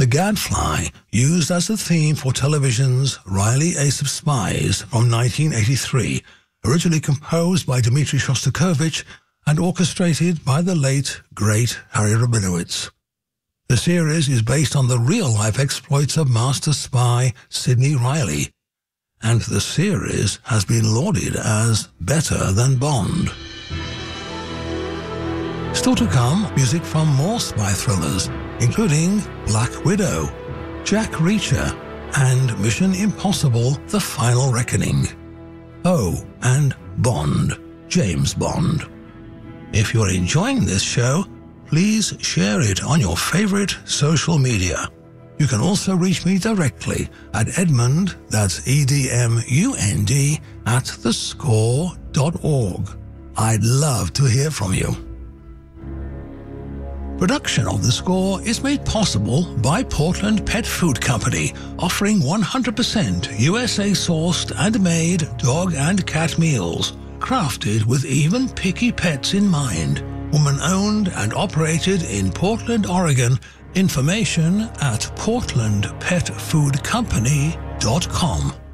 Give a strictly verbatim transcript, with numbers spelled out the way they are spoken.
gadfly, used as the theme for television's Riley Ace of Spies from nineteen eighty-three, originally composed by Dmitri Shostakovich and orchestrated by the late, great Harry Rabinowitz. The series is based on the real-life exploits of master spy Sidney Riley, and the series has been lauded as better than Bond. Still to come, music from more spy thrillers, including Black Widow, Jack Reacher, and Mission Impossible: The Final Reckoning. Oh, and Bond, James Bond. If you're enjoying this show, please share it on your favorite social media. You can also reach me directly at Edmund, that's E D M U N D, at the score dot org. I'd love to hear from you. Production of The Score is made possible by Portland Pet Food Company, offering one hundred percent U S A-sourced and made dog and cat meals, crafted with even picky pets in mind. Woman-owned and operated in Portland, Oregon. Information at portland pet food company dot com.